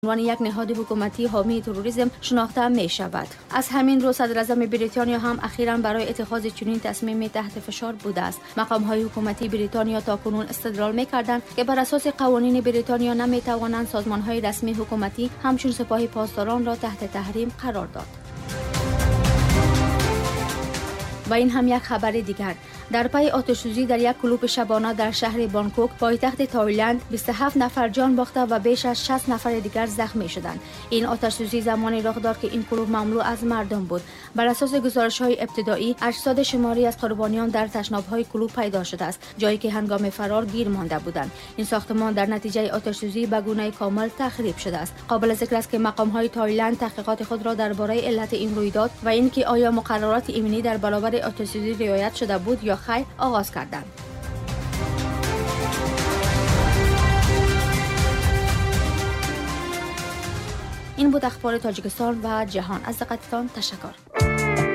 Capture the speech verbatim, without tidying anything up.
عنوان یک نهاد حکومتی حامی تروریسم شناخته می شود. از همین رو صدر اعظم بریتانیا هم اخیراً برای اتخاذ چنین تصمیمی تحت فشار بوده است. مقام های حکومتی بریتانیا تاکنون استدلال می کردند که بر اساس قوانین بریتانیا نمی توانند سازمان های رسمی حکومتی همچون سپاه پاسداران را تحت تحریم قرار داد. و این هم یک خبر دیگر. در پی آتش‌سوزی در یک کلوب شبانه در شهر بانکوک پایتخت تایلند بیست و هفت نفر جان باخته و بیش از شصت نفر دیگر زخمی شدند. این آتش‌سوزی زمانی رخ داد که این کلوب مملو از مردم بود. بر اساس گزارش‌های ابتدایی اجساد شماری از قربانیان در تشناب‌های کلوب پیدا شده است، جایی که هنگام فرار گیر مانده بودند. این ساختمان در نتیجه آتش‌سوزی به گونه کامل تخریب شده است. قابل ذکر است که مقام‌های تایلند تحقیقات خود را درباره علت این رویداد و اینکه آیا مقررات ایمنی در برابر آتش‌سوزی رعایت شده بود یا خیر آغاز کردند. این بود اخبار تاجیکستان و جهان. از دقتتان تشکر.